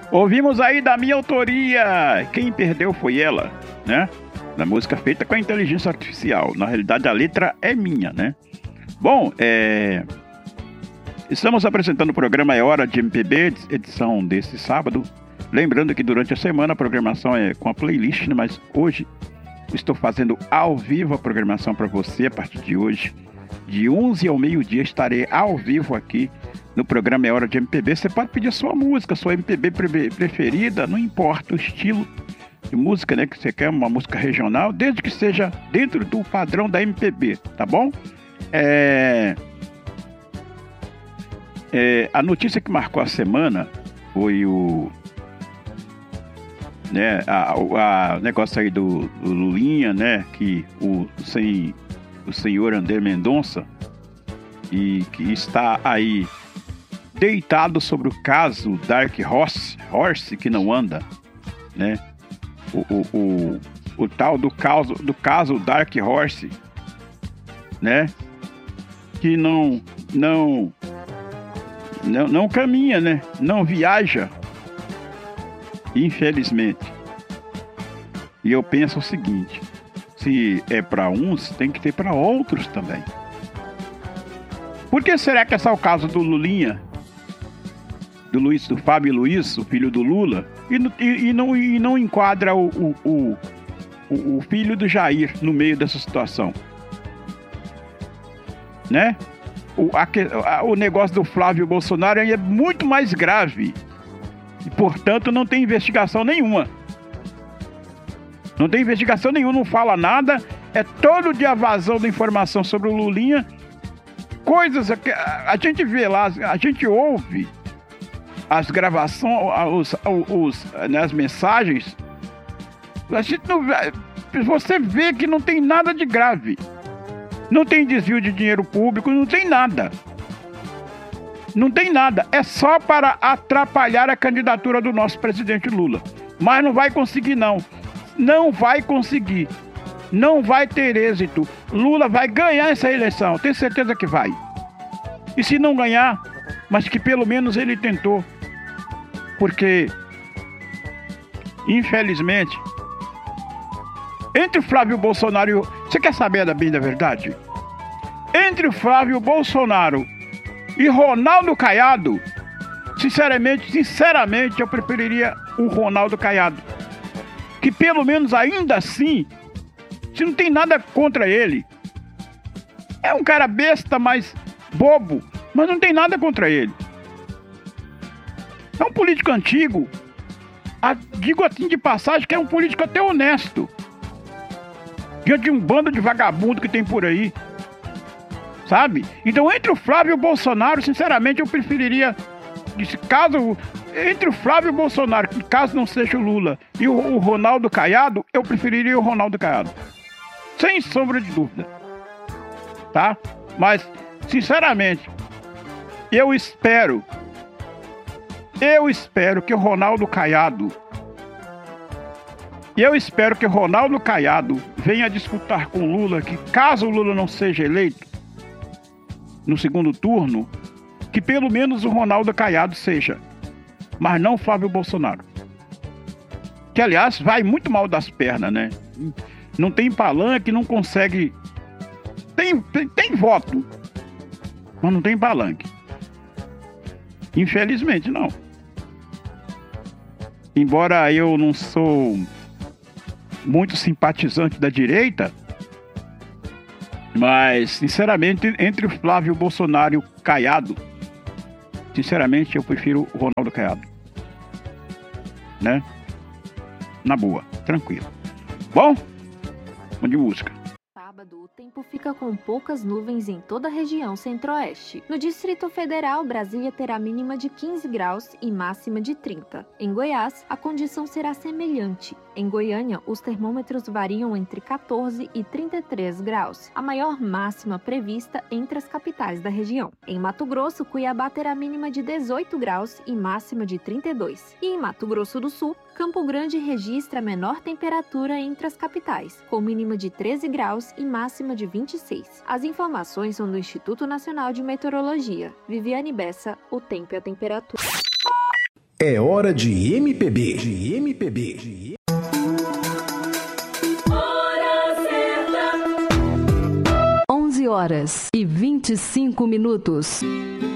Ouvimos aí da minha autoria, Quem Perdeu Foi Ela, né? Da música feita com a inteligência artificial. Na realidade, a letra é minha, né? Bom, estamos apresentando o programa É Hora de MPB, edição desse sábado. Lembrando que durante a semana a programação é com a playlist, né? Mas hoje estou fazendo ao vivo a programação para você. A partir de hoje, de 11 ao meio-dia, estarei ao vivo aqui no programa É Hora de MPB. Você pode pedir a sua música, sua MPB preferida, não importa o estilo de música, né, que você quer, uma música regional, desde que seja dentro do padrão da MPB, tá bom? A notícia que marcou a semana foi o negócio aí do Lulinha, né, que o senhor André Mendonça, e que está aí deitado sobre o caso Dark Horse que não anda, né? O tal do caso Dark Horse, né? Que não caminha, né? Não viaja, infelizmente. E eu penso o seguinte: se é para uns, tem que ter para outros também. Por que será que esse é o caso do Lulinha? Do Fábio Luiz, o filho do Lula, e não enquadra o filho do Jair no meio dessa situação, né? O negócio do Flávio Bolsonaro é muito mais grave e, portanto, não tem investigação nenhuma. Não tem investigação nenhuma, não fala nada, é todo dia vazão de informação sobre o Lulinha, coisas que a gente vê lá, a gente ouve as gravações, as mensagens, a gente não, você vê que não tem nada de grave. Não tem desvio de dinheiro público, não tem nada. Não tem nada. É só para atrapalhar a candidatura do nosso presidente Lula. Mas não vai conseguir, não. Não vai conseguir. Não vai ter êxito. Lula vai ganhar essa eleição. Tenho certeza que vai. E se não ganhar, mas que pelo menos ele tentou. Porque, infelizmente, entre o Flávio Bolsonaro e o... Você quer saber bem da verdade? Entre o Flávio Bolsonaro e Ronaldo Caiado, sinceramente, eu preferiria o Ronaldo Caiado. Que pelo menos ainda assim, se não tem nada contra ele, é um cara besta, mais bobo, mas não tem nada contra ele. É um político antigo, digo assim de passagem que é um político até honesto, diante de um bando de vagabundo que tem por aí, sabe? Então, entre o Flávio e o Bolsonaro, sinceramente, eu preferiria, entre o Flávio Bolsonaro, que caso não seja o Lula, e o Ronaldo Caiado, eu preferiria o Ronaldo Caiado, sem sombra de dúvida, tá? Mas, sinceramente, eu espero que o Ronaldo Caiado venha disputar com o Lula, que caso o Lula não seja eleito no segundo turno, que pelo menos o Ronaldo Caiado seja, mas não o Flávio Bolsonaro. Que, aliás, vai muito mal das pernas, né? Não tem palanque, não consegue... Tem voto, mas não tem palanque. Infelizmente, não. Embora eu não sou muito simpatizante da direita, mas, sinceramente, entre o Flávio Bolsonaro e o Caiado, sinceramente, eu prefiro o Ronaldo Caiado. Né? Na boa, tranquilo. Bom, vamos de música. Sábado, o tempo fica com poucas nuvens em toda a região centro-oeste. No Distrito Federal, Brasília terá mínima de 15 graus e máxima de 30. Em Goiás, a condição será semelhante. Em Goiânia, os termômetros variam entre 14 e 33 graus, a maior máxima prevista entre as capitais da região. Em Mato Grosso, Cuiabá terá mínima de 18 graus e máxima de 32. E em Mato Grosso do Sul, Campo Grande registra a menor temperatura entre as capitais, com mínima de 13 graus e máxima de 26. As informações são do Instituto Nacional de Meteorologia. Viviane Bessa, o tempo e a temperatura. É hora de MPB. Hora certa. 11 horas e 25 minutos.